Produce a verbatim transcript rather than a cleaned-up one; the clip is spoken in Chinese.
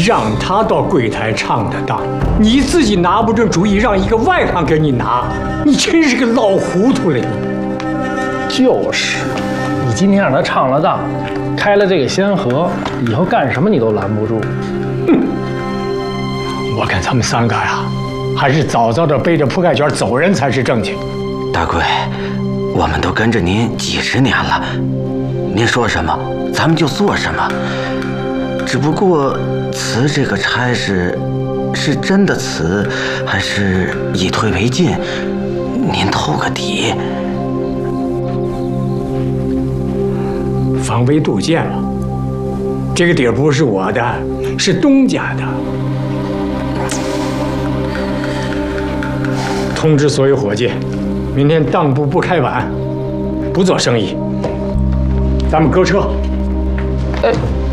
让他到柜台唱的当，你自己拿不准主意，让一个外行给你拿，你真是个老糊涂了你。 就是，你今天让他唱了当，开了这个先河，以后干什么你都拦不住。 哼！我看咱们三个呀，还是早早的背着铺盖卷走人才是正经。 大贵，我们都跟着您几十年了，您说什么，咱们就做什么。只不过辞这个差事，是真的辞，还是以退为进？您透个底。 防微杜渐嘛，这个底儿不是我的，是东家的。通知所有伙计，明天当铺不开碗，不做生意。咱们搁车。 哎。